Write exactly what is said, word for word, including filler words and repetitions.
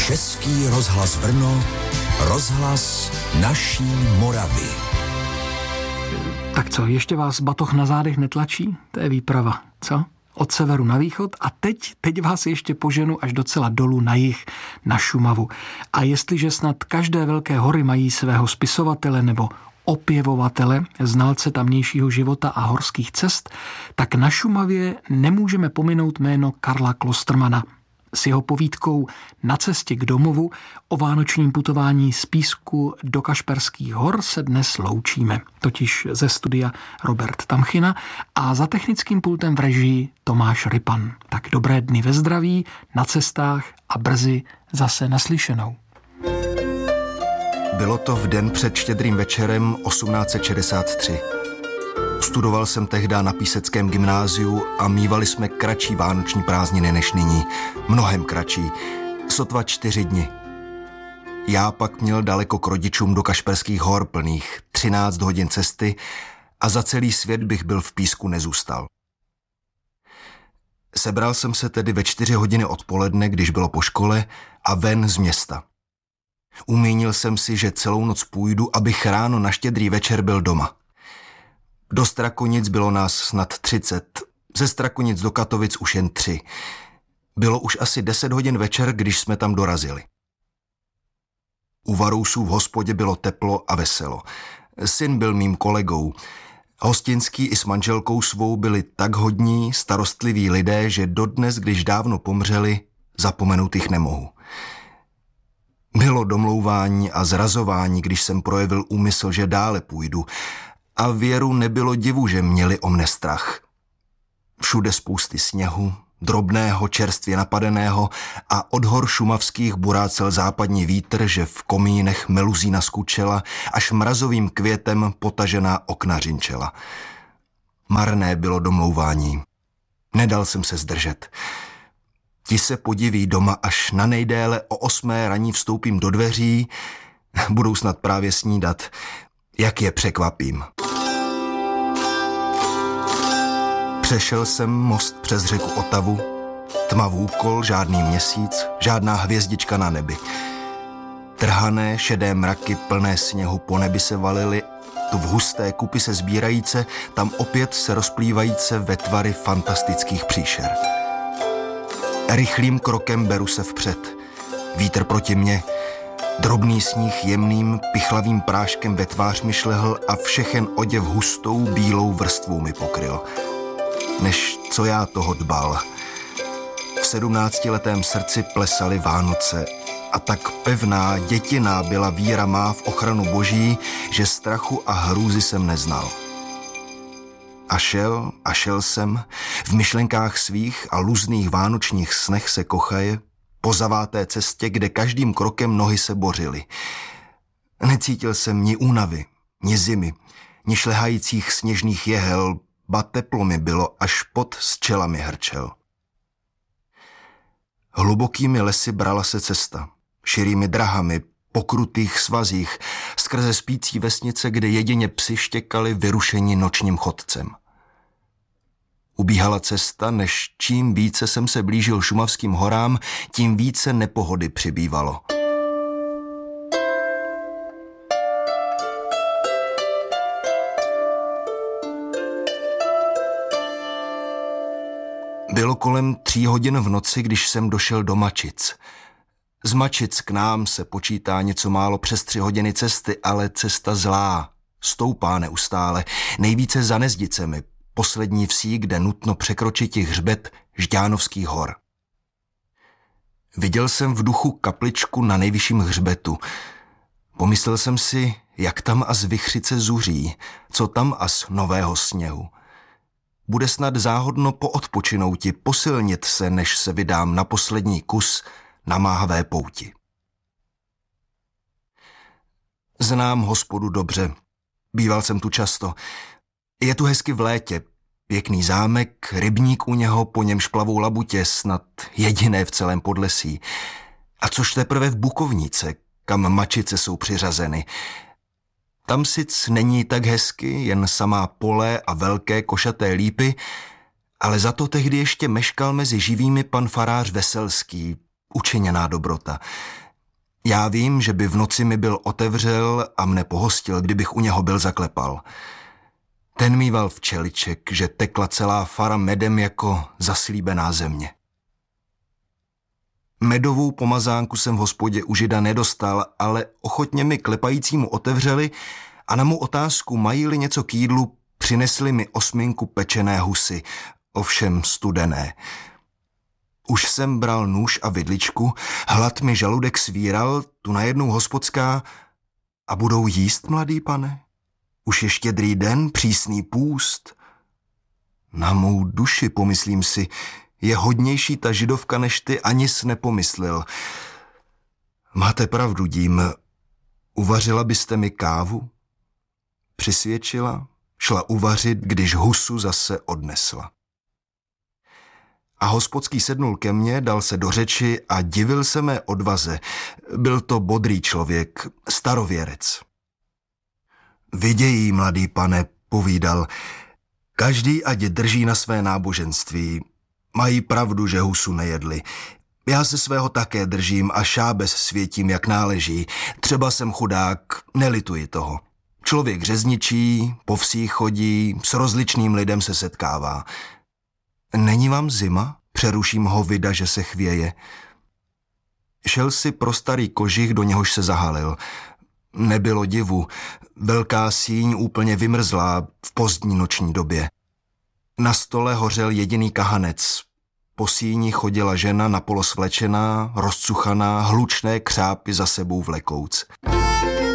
Český rozhlas Brno, rozhlas naší Moravy. Tak co, ještě vás batoh na zádech netlačí? To je výprava, co? Od severu na východ a teď, teď vás ještě poženu až docela dolů na jih, na Šumavu. A jestliže snad každé velké hory mají svého spisovatele nebo opěvovatele, znalce tamnějšího života a horských cest, tak na Šumavě nemůžeme pominout jméno Karla Klostermana. S jeho povídkou Na cestě k domovu o vánočním putování z Písku do Kašperských hor se dnes loučíme, totiž ze studia Robert Tamchina a za technickým pultem v režii Tomáš Rypan. Tak dobré dny ve zdraví, na cestách a brzy zase naslyšenou. Bylo to v den před Štědrým večerem osmnáct set šedesát tři. Studoval jsem tehdy na Píseckém gymnáziu a mívali jsme kratší vánoční prázdniny než nyní. Mnohem kratší. Sotva čtyři dny. Já pak měl daleko k rodičům do Kašperských hor plných třináct hodin cesty a za celý svět bych byl v Písku nezůstal. Sebral jsem se tedy ve čtyři hodiny odpoledne, když bylo po škole, a ven z města. Umínil jsem si, že celou noc půjdu, abych ráno na Štědrý večer byl doma. Do Strakonic bylo nás snad třicet, ze Strakonic do Katovic už jen tři. Bylo už asi deset hodin večer, když jsme tam dorazili. U Varousů v hospodě bylo teplo a veselo. Syn byl mým kolegou. Hostinský i s manželkou svou byli tak hodní, starostliví lidé, že dodnes, když dávno pomřeli, zapomenout jich nemohu. Bylo domlouvání a zrazování, když jsem projevil úmysl, že dále půjdu, a věru nebylo divu, že měli o mne strach. Všude spousty sněhu, drobného, čerstvě napadeného a od hor šumavských burácel západní vítr, že v komínech meluzína skučela, až mrazovým květem potažená okna řinčela. Marné bylo domlouvání. Nedal jsem se zdržet. Ti se podiví doma, až na nejdéle o osmé raní vstoupím do dveří, budou snad právě snídat, jak je překvapím. Přešel jsem most přes řeku Otavu, tma v úkol, žádný měsíc, žádná hvězdička na nebi. Trhané, šedé mraky plné sněhu po nebi se valily, tu v husté kupy se sbírajíce, tam opět se rozplývajíce ve tvary fantastických příšer. Rychlým krokem beru se vpřed. Vítr proti mně, drobný sníh jemným, pichlavým práškem ve tvář mi šlehl a všechen oděv hustou bílou vrstvou mi pokryl. Než co já toho dbal. V sedmnáctiletém srdci plesaly Vánoce a tak pevná, dětiná byla víra má v ochranu boží, že strachu a hrůzy jsem neznal. A šel, a šel jsem, v myšlenkách svých a luzných vánočních snech se kochaje, po zaváté cestě, kde každým krokem nohy se bořily. Necítil jsem ni únavy, ni zimy, ni šlehajících sněžných jehel, ba teplo mi bylo, až pot s čelami hrčel. Hlubokými lesy brala se cesta, širými drahami, po krutých svazích, skrze spící vesnice, kde jedině psi štěkali vyrušeni nočním chodcem. Ubíhala cesta, než čím více jsem se blížil šumavským horám, tím více nepohody přibývalo. Bylo kolem tří hodin v noci, když jsem došel do Mačic. Z Mačic k nám se počítá něco málo přes tři hodiny cesty, ale cesta zlá, stoupá neustále, nejvíce za Nezdicemi, poslední vsí, kde nutno překročit hřbet Žďánovských hor. Viděl jsem v duchu kapličku na nejvyšším hřbetu. Pomyslel jsem si, jak tam as vichřice zuří, co tam as nového sněhu. Bude snad záhodno poodpočinouti, posilnit se, než se vydám na poslední kus na máhavé pouti. Znám hospodu dobře, býval jsem tu často. Je tu hezky v létě, pěkný zámek, rybník u něho, po němž plavou labutě, snad jediné v celém Podlesí. A což teprve v Bukovnice, kam Mačice jsou přiřazeny. Tam sic není tak hezky, jen samá pole a velké košaté lípy, ale za to tehdy ještě meškal mezi živými pan farář Veselský, učiněná dobrota. Já vím, že by v noci mi byl otevřel a mne pohostil, kdybych u něho byl zaklepal. Ten mýval včeliček, že tekla celá fara medem jako zaslíbená země. Medovou pomazánku jsem v hospodě u Žida nedostal, ale ochotně mi klepajícímu otevřeli a na mou otázku, mají-li něco k jídlu, přinesli mi osminku pečené husy, ovšem studené. Už jsem bral nůž a vidličku, hlad mi žaludek svíral, tu najednou hospodská: a budou jíst, mladý pane? Už je štědrý den, přísný půst. Na mou duši, pomyslím si, je hodnější ta židovka než ty, ani jsi nepomyslel. Máte pravdu, dím, uvařila byste mi kávu? Přisvědčila, šla uvařit, když husu zase odnesla. A hospodský sednul ke mně, dal se do řeči a divil se mé odvaze. Byl to bodrý člověk, starověrec. Vidějí, mladý pane, povídal, každý ať drží na své náboženství. Mají pravdu, že husu nejedli. Já se svého také držím a šábes světím, jak náleží. Třeba jsem chudák, nelituji toho. Člověk řezničí, po vsích chodí, s rozličným lidem se setkává. Není vám zima? Přeruším ho vida, že se chvěje. Šel si pro starý kožich, do něhož se zahalil. Nebylo divu, velká síň úplně vymrzlá v pozdní noční době. Na stole hořel jediný kahanec. Po síni chodila žena napolosvlečená, rozcuchaná, hlučné křápy za sebou vlekouc.